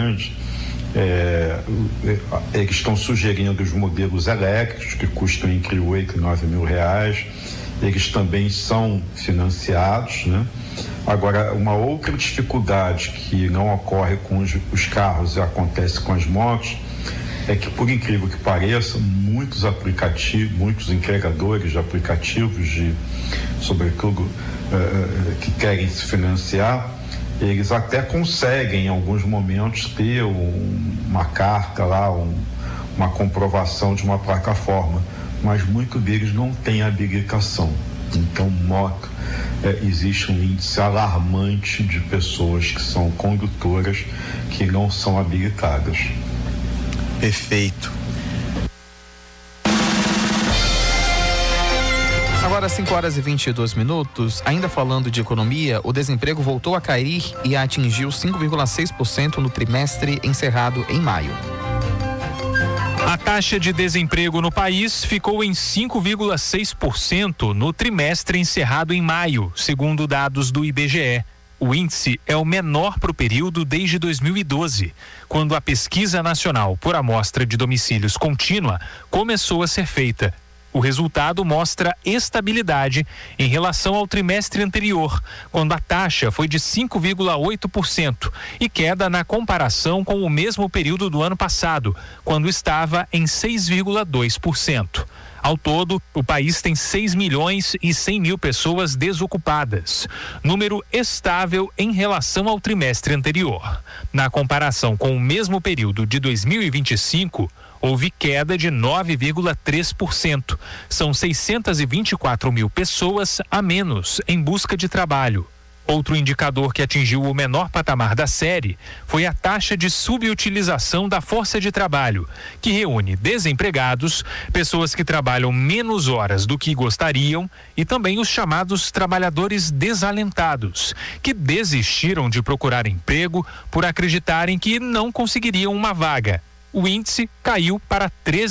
grande. Eles estão sugerindo os modelos elétricos que custam entre R$8 e R$9.000. Eles também são financiados, né? Agora, uma outra dificuldade que não ocorre com os carros e acontece com as motos é que, por incrível que pareça, muitos aplicativos, muitos entregadores de aplicativos, sobretudo que querem se financiar, eles até conseguem em alguns momentos ter uma carta lá, uma comprovação de uma plataforma, mas muitos deles não têm habilitação. Então, existe um índice alarmante de pessoas que são condutoras que não são habilitadas. Perfeito. Agora 5h22, ainda falando de economia, o desemprego voltou a cair e atingiu 5,6% no trimestre encerrado em maio. A taxa de desemprego no país ficou em 5,6% no trimestre encerrado em maio, segundo dados do IBGE. O índice é o menor para o período desde 2012, quando a Pesquisa Nacional por Amostra de Domicílios Contínua começou a ser feita. O resultado mostra estabilidade em relação ao trimestre anterior, quando a taxa foi de 5,8% e queda na comparação com o mesmo período do ano passado, quando estava em 6,2%. Ao todo, o país tem 6.100.000 pessoas desocupadas, número estável em relação ao trimestre anterior. Na comparação com o mesmo período de 2025, houve queda de 9,3%. São 624.000 pessoas a menos em busca de trabalho. Outro indicador que atingiu o menor patamar da série foi a taxa de subutilização da força de trabalho, que reúne desempregados, pessoas que trabalham menos horas do que gostariam e também os chamados trabalhadores desalentados, que desistiram de procurar emprego por acreditarem que não conseguiriam uma vaga. O índice caiu para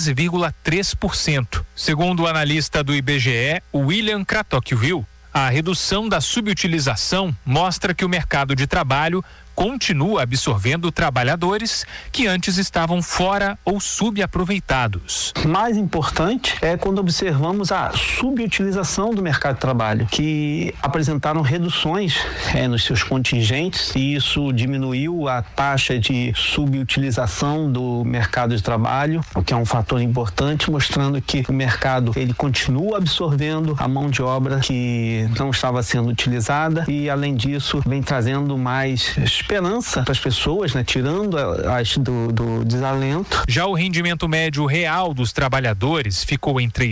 13,3%. Segundo o analista do IBGE, William Kratochvil, a redução da subutilização mostra que o mercado de trabalho continua absorvendo trabalhadores que antes estavam fora ou subaproveitados. Mais importante é quando observamos a subutilização do mercado de trabalho, que apresentaram reduções nos seus contingentes, e isso diminuiu a taxa de subutilização do mercado de trabalho, o que é um fator importante, mostrando que o mercado ele continua absorvendo a mão de obra que não estava sendo utilizada e, além disso, vem trazendo mais esperança para as pessoas, tirando as do desalento. Já o rendimento médio real dos trabalhadores ficou em R$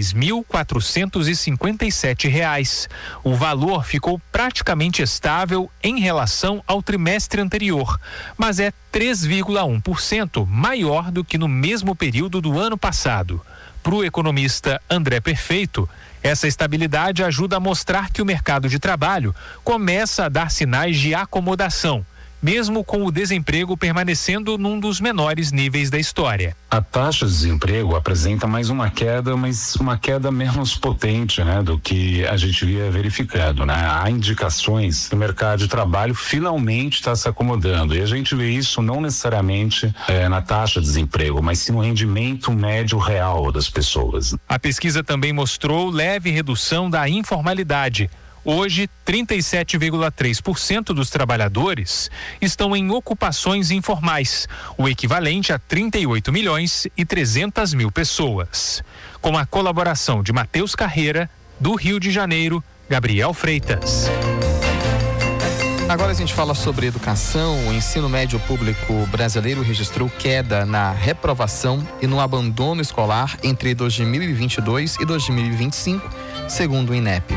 3.457. O valor ficou praticamente estável em relação ao trimestre anterior, mas é 3,1% maior do que no mesmo período do ano passado. Para o economista André Perfeito, essa estabilidade ajuda a mostrar que o mercado de trabalho começa a dar sinais de acomodação, mesmo com o desemprego permanecendo num dos menores níveis da história. A taxa de desemprego apresenta mais uma queda, mas uma queda menos potente, do que a gente via verificado, Há indicações que o mercado de trabalho finalmente está se acomodando, e a gente vê isso não necessariamente na taxa de desemprego, mas sim no rendimento médio real das pessoas. A pesquisa também mostrou leve redução da informalidade. Hoje, 37,3% dos trabalhadores estão em ocupações informais, o equivalente a 38.300.000 pessoas. Com a colaboração de Matheus Carreira, do Rio de Janeiro, Gabriel Freitas. Agora a gente fala sobre educação. O ensino médio público brasileiro registrou queda na reprovação e no abandono escolar entre 2022 e 2025, segundo o INEP.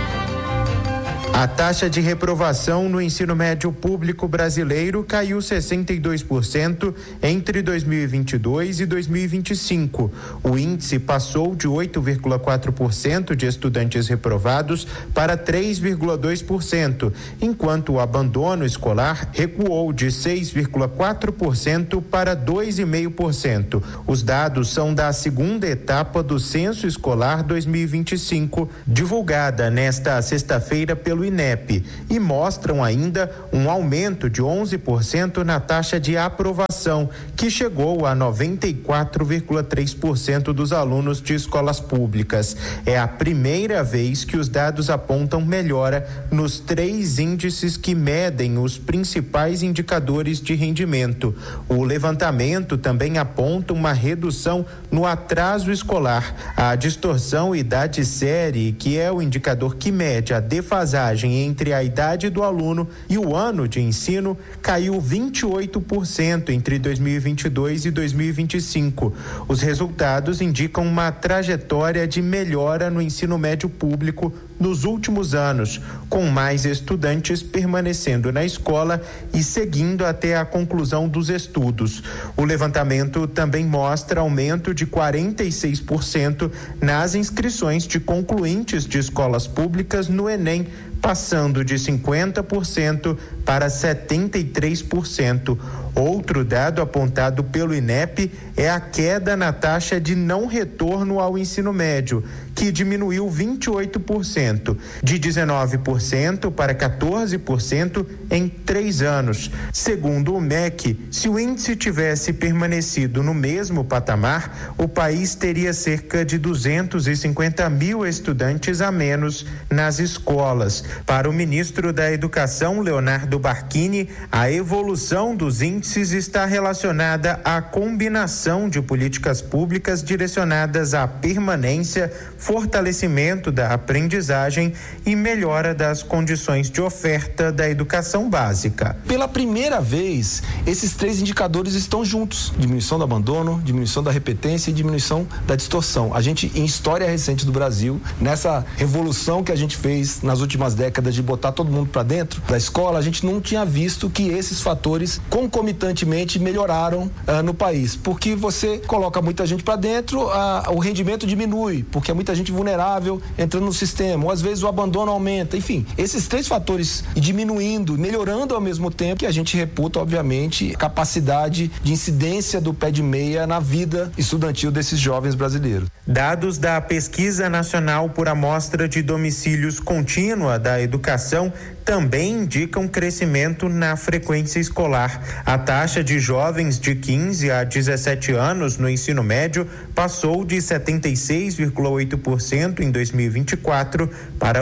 A taxa de reprovação no ensino médio público brasileiro caiu 62% entre 2022 e 2025. O índice passou de 8,4% de estudantes reprovados para 3,2%, enquanto o abandono escolar recuou de 6,4% para 2,5%. Os dados são da segunda etapa do Censo Escolar 2025, divulgada nesta sexta-feira pelo INEP e mostram ainda um aumento de 11% na taxa de aprovação, que chegou a 94,3% dos alunos de escolas públicas. É a primeira vez que os dados apontam melhora nos 3 índices que medem os principais indicadores de rendimento. O levantamento também aponta uma redução no atraso escolar. A distorção idade-série, que é o indicador que mede a defasagem entre a idade do aluno e o ano de ensino, caiu 28% entre 2022 e 2025. Os resultados indicam uma trajetória de melhora no ensino médio público nos últimos anos, com mais estudantes permanecendo na escola e seguindo até a conclusão dos estudos. O levantamento também mostra aumento de 46% nas inscrições de concluintes de escolas públicas no Enem, passando de 50% para 73%. Outro dado apontado pelo INEP é a queda na taxa de não retorno ao ensino médio, que diminuiu 28%, de 19% para 14% em 3 anos. Segundo o MEC, se o índice tivesse permanecido no mesmo patamar, o país teria cerca de 250 mil estudantes a menos nas escolas. Para o ministro da Educação, Leonardo Barquini, a evolução dos índices está relacionada à combinação de políticas públicas direcionadas à permanência, fortalecimento da aprendizagem e melhora das condições de oferta da educação básica. Pela primeira vez, esses 3 indicadores estão juntos: diminuição do abandono, diminuição da repetência e diminuição da distorção. A gente, em história recente do Brasil, nessa revolução que a gente fez nas últimas décadas de botar todo mundo para dentro da escola, a gente não tinha visto que esses fatores concomitantemente melhoraram no país, porque você coloca muita gente para dentro, o rendimento diminui, porque é muita gente vulnerável entrando no sistema, ou às vezes o abandono aumenta. Enfim, esses 3 fatores diminuindo, melhorando ao mesmo tempo, que a gente reputa, obviamente, capacidade de incidência do pé de meia na vida estudantil desses jovens brasileiros. Dados da Pesquisa Nacional por Amostra de Domicílios Contínua da Educação também indicam crescimento na frequência escolar. A taxa de jovens de 15 a 17 anos no ensino médio passou de 76,8% em 2024 para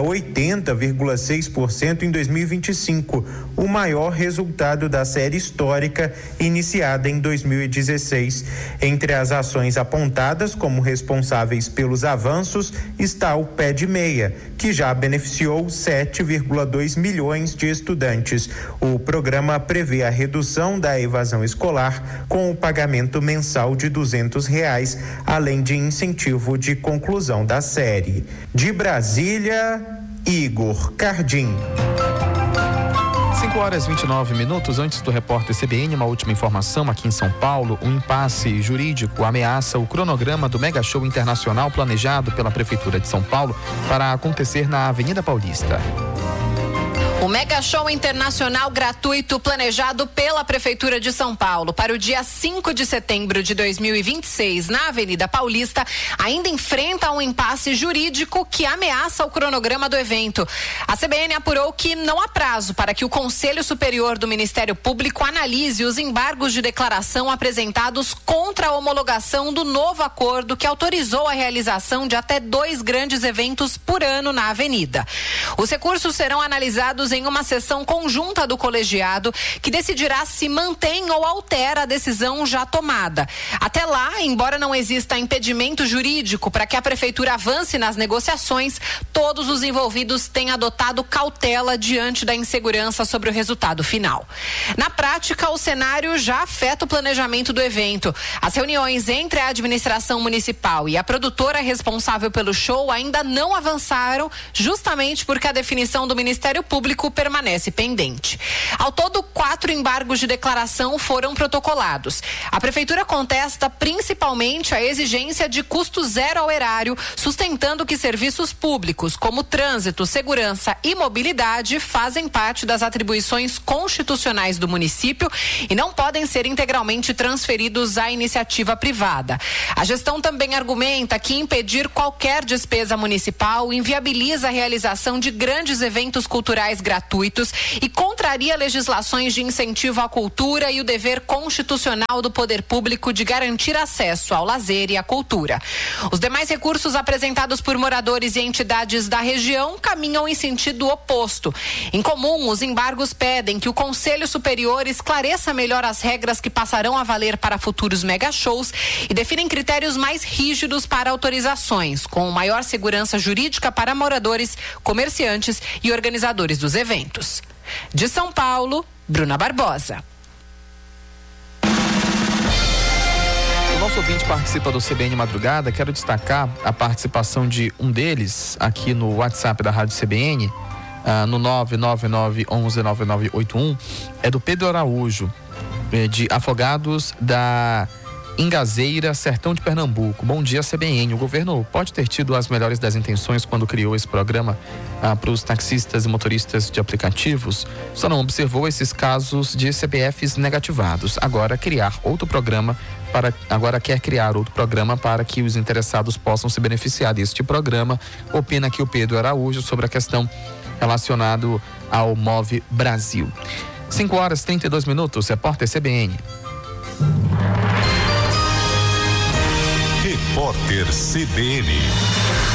80,6% em 2025, o maior resultado da série histórica iniciada em 2016. Entre as ações apontadas como responsáveis pelos avanços está o Pé de Meia, que já beneficiou 7,2 milhões de estudantes. O programa prevê a redução da evasão escolar com o pagamento mensal de R$200, além de incentivo de conclusão da série. De Brasília, Igor Cardim. 5h29. Antes do repórter CBN, uma última informação aqui em São Paulo. Um impasse jurídico ameaça o cronograma do Mega Show Internacional planejado pela Prefeitura de São Paulo para acontecer na Avenida Paulista. O Mega Show Internacional gratuito planejado pela Prefeitura de São Paulo para o dia 5 de setembro de 2026 na Avenida Paulista ainda enfrenta um impasse jurídico que ameaça o cronograma do evento. A CBN apurou que não há prazo para que o Conselho Superior do Ministério Público analise os embargos de declaração apresentados contra a homologação do novo acordo que autorizou a realização de até 2 grandes eventos por ano na avenida. Os recursos serão analisados em uma sessão conjunta do colegiado que decidirá se mantém ou altera a decisão já tomada. Até lá, embora não exista impedimento jurídico para que a prefeitura avance nas negociações, todos os envolvidos têm adotado cautela diante da insegurança sobre o resultado final. Na prática, o cenário já afeta o planejamento do evento. As reuniões entre a administração municipal e a produtora responsável pelo show ainda não avançaram, justamente porque a definição do Ministério Público público permanece pendente. Ao todo, 4 embargos de declaração foram protocolados. A Prefeitura contesta principalmente a exigência de custo zero ao erário, sustentando que serviços públicos como trânsito, segurança e mobilidade fazem parte das atribuições constitucionais do município e não podem ser integralmente transferidos à iniciativa privada. A gestão também argumenta que impedir qualquer despesa municipal inviabiliza a realização de grandes eventos culturais gratuitos e contraria legislações de incentivo à cultura e o dever constitucional do poder público de garantir acesso ao lazer e à cultura. Os demais recursos apresentados por moradores e entidades da região caminham em sentido oposto. Em comum, os embargos pedem que o Conselho Superior esclareça melhor as regras que passarão a valer para futuros mega-shows e definem critérios mais rígidos para autorizações, com maior segurança jurídica para moradores, comerciantes e organizadores dos eventos. De São Paulo, Bruna Barbosa. O nosso ouvinte participa do CBN Madrugada. Quero destacar a participação de um deles aqui no WhatsApp da Rádio CBN, no 999119981. É do Pedro Araújo, de Afogados da Ingazeira, Sertão de Pernambuco. Bom dia, CBN. O governo pode ter tido as melhores das intenções quando criou esse programa para os taxistas e motoristas de aplicativos, só não observou esses casos de CPFs negativados. Agora quer criar outro programa para que os interessados possam se beneficiar deste programa. Opina aqui o Pedro Araújo sobre a questão relacionada ao Move Brasil. 5h32, repórter CBN. Repórter CBN.